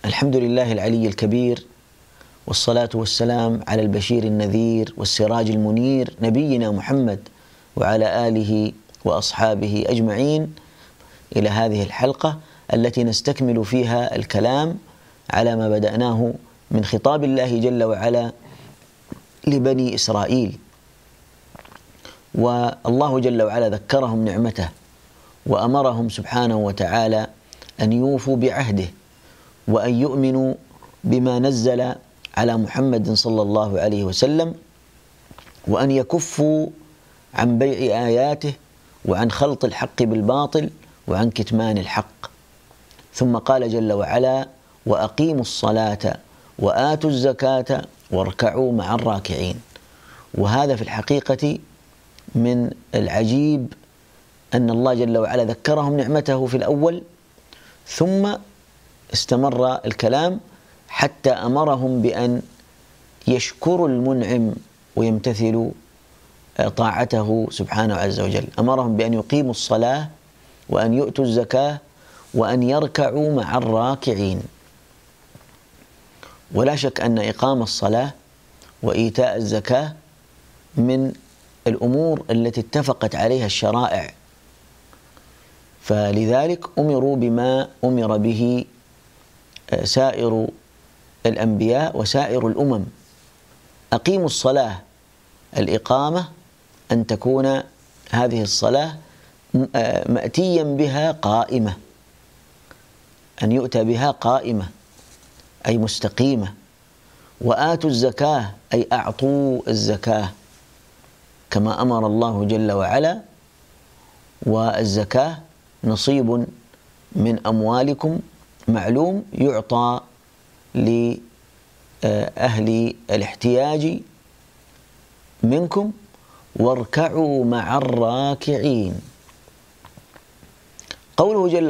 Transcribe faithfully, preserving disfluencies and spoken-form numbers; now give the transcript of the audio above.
الحمد لله العلي الكبير، والصلاة والسلام على البشير النذير والسراج المنير نبينا محمد وعلى آله وأصحابه أجمعين، إلى هذه الحلقة التي نستكمل فيها الكلام على ما بدأناه من خطاب الله جل وعلا لبني إسرائيل. والله جل وعلا ذكرهم نعمته وأمرهم سبحانه وتعالى أن يوفوا بعهده وأن يؤمنوا بما نزل على محمد صلى الله عليه وسلم، وأن يكفوا عن بيع آياته وعن خلط الحق بالباطل وعن كتمان الحق. ثم قال جل وعلا: وأقيموا الصلاة وآتوا الزكاة واركعوا مع الراكعين. وهذا في الحقيقة من العجيب أن الله جل وعلا ذكرهم نعمته في الأول، ثم استمر الكلام حتى أمرهم بأن يشكروا المنعم ويمتثلوا طاعته سبحانه عز وجل. أمرهم بأن يقيموا الصلاة وأن يؤتوا الزكاة وأن يركعوا مع الراكعين. ولا شك أن إقام الصلاة وإيتاء الزكاة من الأمور التي اتفقت عليها الشرائع، فلذلك أمروا بما أمر به سائر الأنبياء وسائر الأمم. أقيموا الصلاة، الإقامة أن تكون هذه الصلاة مأتيا بها قائمة، أن يؤتى بها قائمة أي مستقيمة. وآتوا الزكاة أي أعطوا الزكاة كما أمر الله جل وعلا. والزكاة نصيب من أموالكم معلوم يعطى لأهل الاحتياج منكم، واركعوا مع الراكعين. قوله جل